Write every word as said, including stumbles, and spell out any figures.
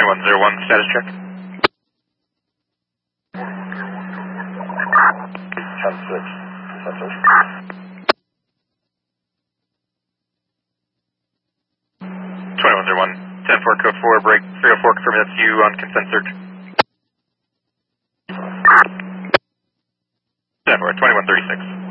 twenty-one oh one, status check. ten six. twenty-one oh one, ten four, code four, break three oh four, confirm that's you on consent search. ten four, twenty-one thirty-six.